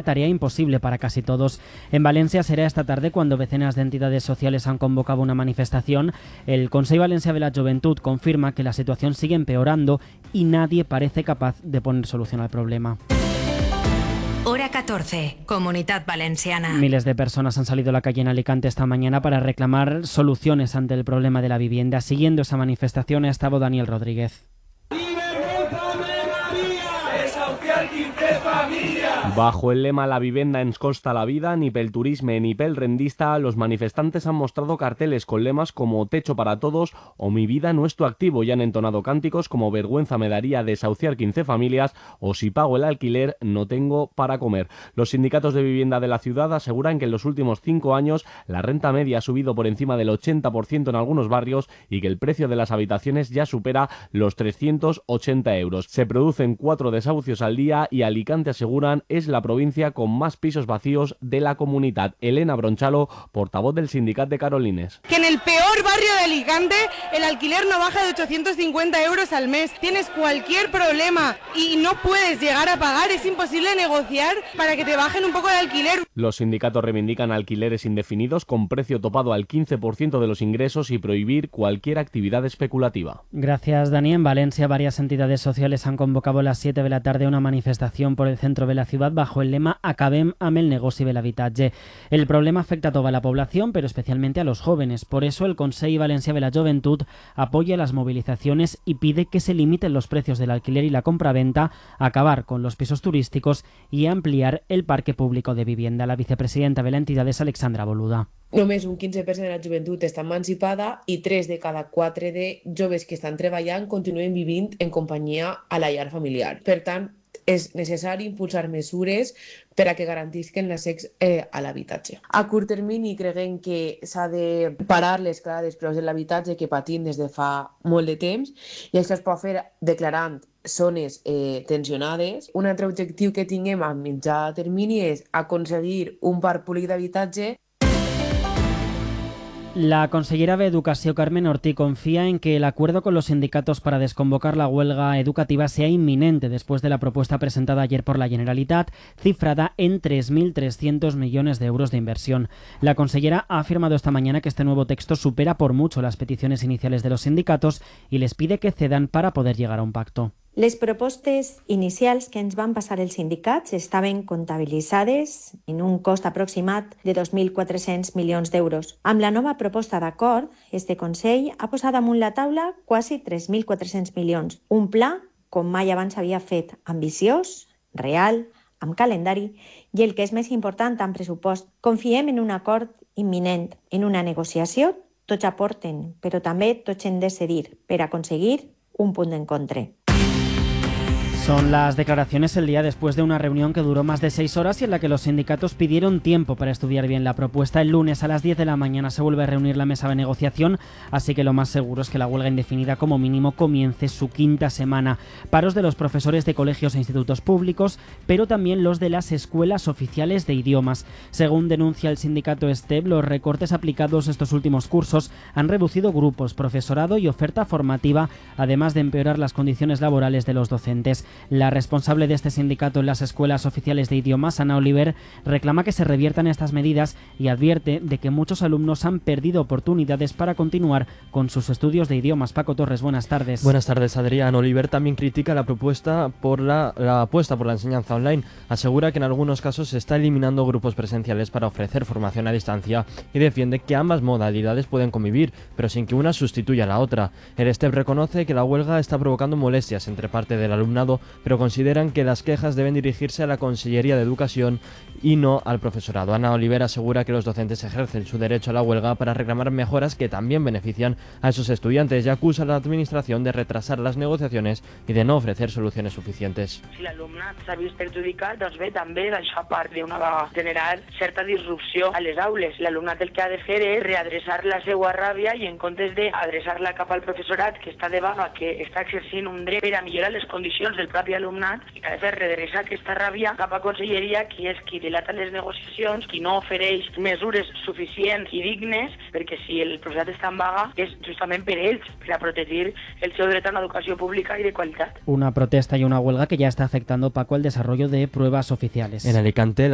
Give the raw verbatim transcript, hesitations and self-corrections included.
tarea imposible para casi todos. En Valencia será esta tarde cuando decenas de entidades sociales han convocado una manifestación. El Consell Valencià de la Joventut confirma que la situación sigue empeorando y nadie parece capaz de poner solución al problema. Hora catorce, Comunidad Valenciana. Miles de personas han salido a la calle en Alicante esta mañana para reclamar soluciones ante el problema de la vivienda. Siguiendo esa manifestación ha estado Daniel Rodríguez. Bajo el lema La vivienda ens costa la vida, ni pel turisme ni pel rendista, los manifestantes han mostrado carteles con lemas como Techo para todos o Mi vida no es tu activo y han entonado cánticos como Vergüenza me daría desahuciar quince familias o Si pago el alquiler no tengo para comer. Los sindicatos de vivienda de la ciudad aseguran que en los últimos cinco años la renta media ha subido por encima del ochenta por ciento en algunos barrios y que el precio de las habitaciones ya supera los trescientos ochenta euros. Se producen cuatro desahucios al día y Alicante, aseguran, es la provincia con más pisos vacíos de la comunidad. Elena Bronchalo, portavoz del sindicato de Carolines. Que en el peor barrio de Alicante el alquiler no baja de ochocientos cincuenta euros al mes. Tienes cualquier problema y no puedes llegar a pagar, es imposible negociar para que te bajen un poco el alquiler. Los sindicatos reivindican alquileres indefinidos con precio topado al quince por ciento de los ingresos y prohibir cualquier actividad especulativa. Gracias, Dani. En Valencia, varias entidades sociales han convocado a las siete de la tarde una manifestación por el centro de la ciudad bajo el lema Acabem amb el negoci de l'habitatge. El problema afecta a toda la población, pero especialmente a los jóvenes. Por eso, el Consell Valencià de la Joventut apoya las movilizaciones y pide que se limiten los precios del alquiler y la compraventa, acabar con los pisos turísticos y ampliar el parque público de vivienda. La vicepresidenta de la entidad es Alexandra Boluda. Només un quinze per cent de la joventut està emancipada i tres de cada quatre de joves que estan treballant continuen vivint en companyia a la llar familiar. Per tant, és necessari impulsar mesures per a que garantisquen l'accés eh, a l'habitatge. A curt termini creguem que s'ha de parar l'escalada dels preus de l'habitatge que patim des de fa molt de temps i això es pot fer declarant zones eh, tensionades. Un altre objectiu que tinguem a mitjà termini és aconseguir un parc públic d'habitatge. La consellera de Educación, Carmen Ortí, confía en que el acuerdo con los sindicatos para desconvocar la huelga educativa sea inminente después de la propuesta presentada ayer por la Generalitat, cifrada en tres mil trescientos millones de euros de inversión. La consellera ha afirmado esta mañana que este nuevo texto supera por mucho las peticiones iniciales de los sindicatos y les pide que cedan para poder llegar a un pacto. Les propostes inicials que ens van passar els sindicats estaven comptabilitzades en un cost aproximat de dos mil quatre-cents milions d'euros. Amb la nova proposta d'acord, este Consell ha posat damunt la taula quasi tres mil quatre-cents milions. Un pla, com mai abans havia fet, ambiciós, real, amb calendari i el que és més important, amb pressupost. Confiem en un acord imminent, en una negociació. Tots aporten, però també tots hem de cedir per aconseguir un punt d'encontre. Son las declaraciones el día después de una reunión que duró más de seis horas y en la que los sindicatos pidieron tiempo para estudiar bien la propuesta. El lunes a las diez de la mañana se vuelve a reunir la mesa de negociación, así que lo más seguro es que la huelga indefinida como mínimo comience su quinta semana. Paros de los profesores de colegios e institutos públicos, pero también los de las escuelas oficiales de idiomas. Según denuncia el sindicato STEP, los recortes aplicados estos últimos cursos han reducido grupos, profesorado y oferta formativa, además de empeorar las condiciones laborales de los docentes. La responsable de este sindicato en las escuelas oficiales de idiomas, Ana Oliver, reclama que se reviertan estas medidas y advierte de que muchos alumnos han perdido oportunidades para continuar con sus estudios de idiomas. Paco Torres, buenas tardes. Buenas tardes, Adrián. Oliver también critica la propuesta por la, la apuesta por la enseñanza online. Asegura que en algunos casos se está eliminando grupos presenciales para ofrecer formación a distancia y defiende que ambas modalidades pueden convivir, pero sin que una sustituya a la otra. El STEP reconoce que la huelga está provocando molestias entre parte del alumnado, pero consideran que las quejas deben dirigirse a la Consellería de Educación y no al profesorado. Ana Oliver asegura que los docentes ejercen su derecho a la huelga para reclamar mejoras que también benefician a esos estudiantes y acusa a la Administración de retrasar las negociaciones y de no ofrecer soluciones suficientes. Si l'alumnat s'ha vist perjudicat, doncs bé, també això a part d'una vegada generar certa disrupció a les aules. L'alumnat el que ha de fer és readreçar la seva ràbia i en comptes d'adreçar-la cap al professorat que està de vaga, que està exercint un dret per a millorar les condicions del propi alumnat, i que ha de fer redreçar aquesta ràbia cap a Conselleria, qui és qui dilata les negociacions, qui no ofereix mesures suficients i dignes, perquè si el professorat està en vaga és justament per ells, per a protegir el seu dret a una educació pública i de qualitat. Una protesta y una huelga que ya está afectando, Paco, el desarrollo de pruebas oficiales. En Alicante,